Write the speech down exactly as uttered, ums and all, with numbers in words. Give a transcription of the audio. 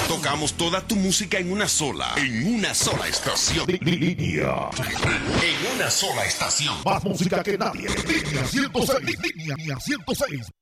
Tocamos toda tu música en una sola, en una sola estación. Línea. En una sola estación. Más música que nadie. Línea ciento seis. Línea ciento seis.